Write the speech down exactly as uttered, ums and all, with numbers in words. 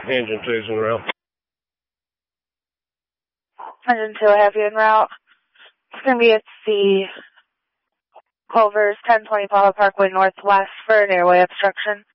Engine two's en route. Engine two, I have you en route. It's going to be at the Culver's ten twenty Palo Parkway Northwest for an airway obstruction.